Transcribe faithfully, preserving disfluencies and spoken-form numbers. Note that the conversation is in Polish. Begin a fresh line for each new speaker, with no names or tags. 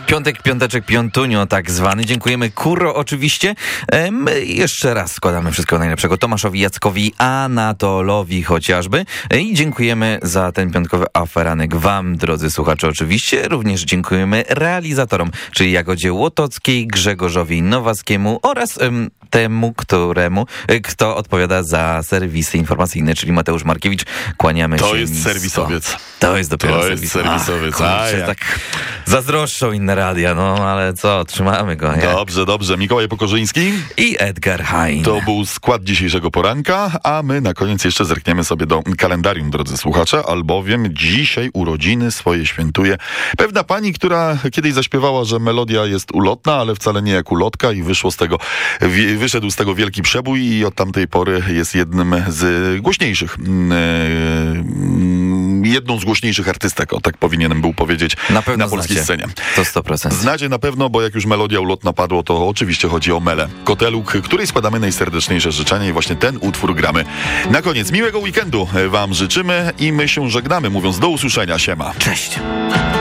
Piątek, piąteczek, piątunio tak zwany. Dziękujemy Kuro oczywiście. My jeszcze raz składamy wszystkiego najlepszego Tomaszowi Jackowi, Anatolowi chociażby. I dziękujemy za ten piątkowy aferanek wam, drodzy słuchacze, oczywiście. Również dziękujemy realizatorom, czyli Jagodzie Łotockiej, Grzegorzowi Nowackiemu oraz um, temu, któremu, kto odpowiada za serwisy informacyjne, czyli Mateusz Markiewicz. Kłaniamy
to
się
To jest
nisko.
serwisowiec.
To jest dopiero
to
serwis.
jest serwisowiec.
Ach, kurczę,
A,
tak zazdroszczą inne radia, no ale co, trzymamy go. Nie?
Dobrze, dobrze. Mikołaj Pokorzyński
I Edgar Hein.
To był skład dzisiejszego poranka, a my na koniec jeszcze zerkniemy sobie do kalendarium, drodzy słuchacze, albowiem dzisiaj urodziny swoje świętuje pewna pani, która kiedyś zaśpiewała, że melodia jest ulotna, ale wcale nie jak ulotka i wyszło z tego, wyszedł z tego wielki przebój i od tamtej pory jest jednym z głośniejszych jedną z głośniejszych artystek, o tak powinienem był powiedzieć,
na, pewno
na polskiej
znacie.
scenie.
To sto procent.
Znacie na pewno, bo jak już melodia ulotna padło, to oczywiście chodzi o Melę Koteluk, której składamy najserdeczniejsze życzenia i właśnie ten utwór gramy. Na koniec miłego weekendu wam życzymy i my się żegnamy, mówiąc do usłyszenia. Siema.
Cześć.